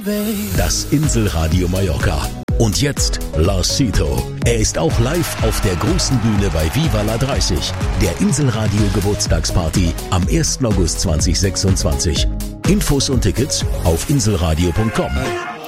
Das Inselradio Mallorca. Und jetzt Lars Sito. Er ist auch live auf der großen Bühne bei Viva la 30, der Inselradio Geburtstagsparty am 1. August 2026. Infos und Tickets auf inselradio.com.